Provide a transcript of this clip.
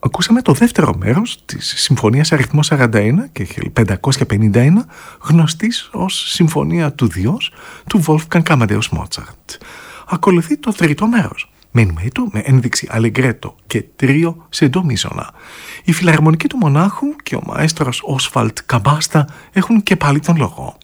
Ακούσαμε το δεύτερο μέρος της Συμφωνίας αριθμός 41 και 1551, γνωστής ως Συμφωνία του Διός του Wolfgang Amadeus Mozart. Ακολουθεί το τρίτο μέρος, Menuetto με ένδειξη αλεγκρέτο και τρίο σε ντο μίζωνα. Η φιλαρμονική του μονάχου και ο μαέστρος Oswald Kabasta έχουν και πάλι τον λόγο.